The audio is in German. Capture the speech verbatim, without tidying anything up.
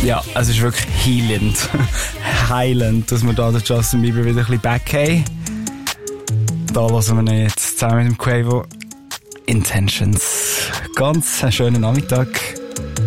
Ja, es ist wirklich heilend. Heilend, dass wir da den Justin Bieber wieder ein bisschen back haben. Da hören wir ihn jetzt zusammen mit dem Quavo. Intentions. Ganz einen schönen Nachmittag.